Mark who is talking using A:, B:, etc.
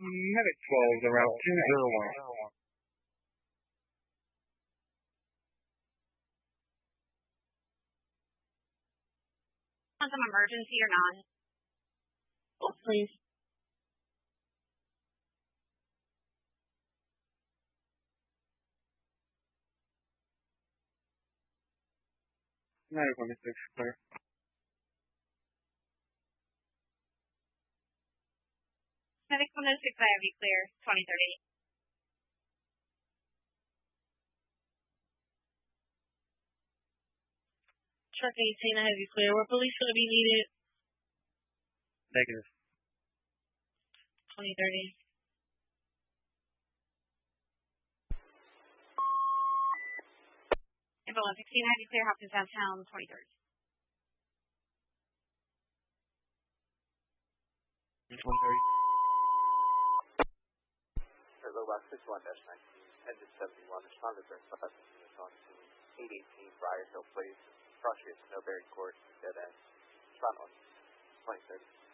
A: Medic 12 around 201.
B: Want some emergency or not?
C: Oh, please.
A: Medic 106, clear.
B: Medic 106, I have you clear. 2030.
C: Truck 18, I have you clear. Where police going to be needed?
A: Negative.
C: 2030.
B: Info 116, I have you clear. Hopkins downtown. 2030.
A: 130.
D: Low box 61-19, engine 71, responded during bus units on to 818 Briar Hill Place, cross street Snowberry Court, dead end. Respond on 2030.